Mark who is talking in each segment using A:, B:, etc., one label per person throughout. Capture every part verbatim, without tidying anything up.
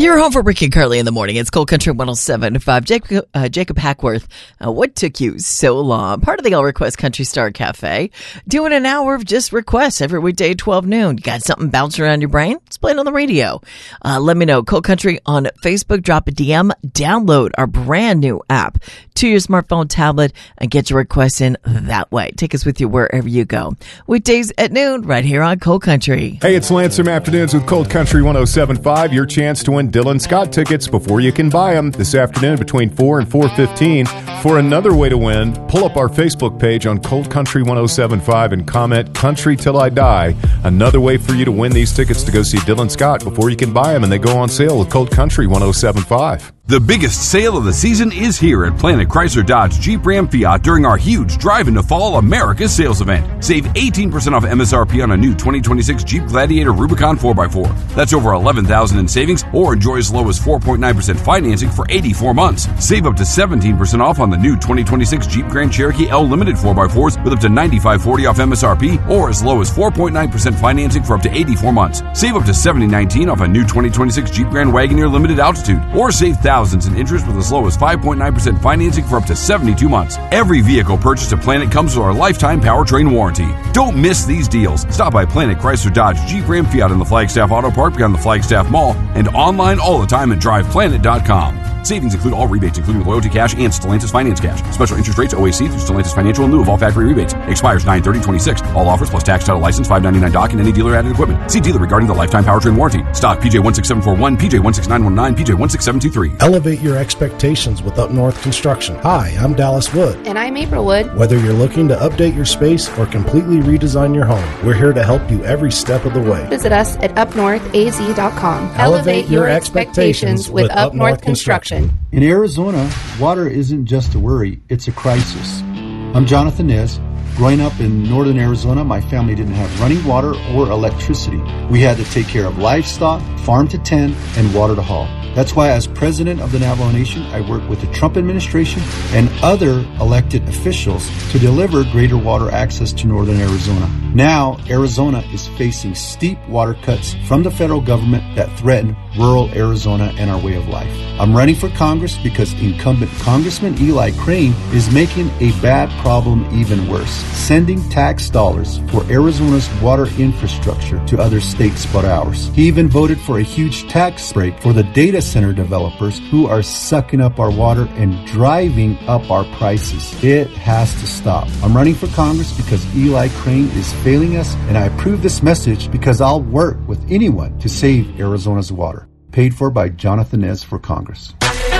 A: You're home for Rick and Carly in the morning. It's Cold Country one oh seven point five. Jacob, uh, Jacob Hackworth, uh, what took you so long? Part of the All Request Country Star Cafe. Doing an hour of just requests every weekday at twelve noon. You got something bouncing around your brain? Let's play it on the radio. Uh, let me know. Cold Country on Facebook. Drop a D M. Download our brand new app to your smartphone, tablet, and get your requests in that way. Take us with you wherever you go. Weekdays at noon right here on Cold Country.
B: Hey, it's Lance from Afternoons with Cold Country one oh seven point five. Your chance to win Dylan Scott tickets before you can buy them this afternoon between four and four fifteen. For another way to win, pull up our Facebook page on Cold Country one oh seven point five and comment Country Till I Die. Another way for you to win these tickets to go see Dylan Scott before you can buy them, and they go on sale with Cold Country one oh seven point five.
C: The biggest sale of the season is here at Planet Chrysler Dodge Jeep Ram Fiat during our huge Drive into Fall America sales event. Save eighteen percent off M S R P on a new twenty twenty-six Jeep Gladiator Rubicon four by four. That's over eleven thousand dollars in savings, or enjoy as low as four point nine percent financing for eighty-four months. Save up to seventeen percent off on the new twenty twenty-six Jeep Grand Cherokee L Limited four by fours with up to ninety-five forty off M S R P, or as low as four point nine percent financing for up to eighty-four months. Save up to seventy nineteen off a new twenty twenty-six Jeep Grand Wagoneer Limited Altitude, or save thousands in interest with as low as five point nine percent financing for up to seventy-two months. Every vehicle purchased at Planet comes with our lifetime powertrain warranty. Don't miss these deals. Stop by Planet Chrysler Dodge Jeep Ram Fiat in the Flagstaff Auto Park beyond the Flagstaff Mall, and online all the time at drive planet dot com. Savings include all rebates, including loyalty cash and Stellantis finance cash. Special interest rates O A C through Stellantis Financial in lieu of all factory rebates. Expires nine thirty twenty-six. All offers plus tax, title, license, five ninety-nine dock, and any dealer added equipment. See dealer regarding the lifetime powertrain warranty. Stock P J one six seven four one, P J one six nine one nine, P J one six seven two three.
D: Elevate your expectations with Up North Construction. Hi, I'm Dallas Wood.
E: And I'm April Wood.
D: Whether you're looking to update your space or completely redesign your home, we're here to help you every step of the way.
E: Visit us at up north a z dot com.
D: Elevate your expectations with Up North Construction.
F: In Arizona, water isn't just a worry, it's a crisis. I'm Jonathan Nez. Growing up in northern Arizona, my family didn't have running water or electricity. We had to take care of livestock, farm to tend, and water to haul. That's why, as president of the Navajo Nation, I work with the Trump administration and other elected officials to deliver greater water access to northern Arizona. Now, Arizona is facing steep water cuts from the federal government that threaten rural Arizona and our way of life. I'm running for Congress because incumbent Congressman Eli Crane is making a bad problem even worse, sending tax dollars for Arizona's water infrastructure to other states but ours. He even voted for a huge tax break for the data center developers who are sucking up our water and driving up our prices. It has to stop. I'm running for Congress because Eli Crane is failing us, and I approve this message because I'll work with anyone to save Arizona's water. Paid for by Jonathan Nez for Congress.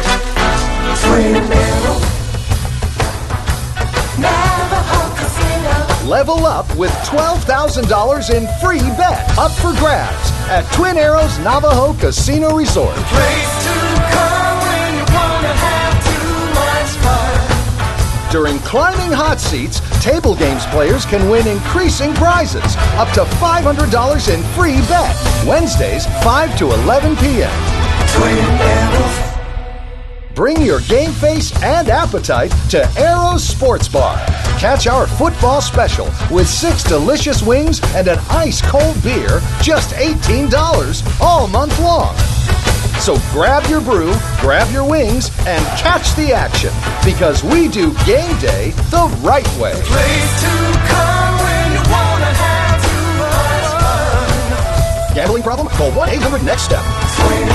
G: Level up with twelve thousand dollars in free bets up for grabs at Twin Arrows Navajo Casino Resort.
H: The place to come when you wanna have too much fun.
G: During climbing hot seats, table games players can win increasing prizes, up to five hundred dollars in free bet. Wednesdays, five to eleven p.m.
H: Twin Arrows.
G: Bring your game face and appetite to Arrows Sports Bar. Catch our football special with six delicious wings and an ice-cold beer, just eighteen dollars all month long. So grab your brew, grab your wings, and catch the action, because we do game day the right way.
H: Place to come when you wanna have too much fun.
G: Gambling problem? Call one eight hundred next step.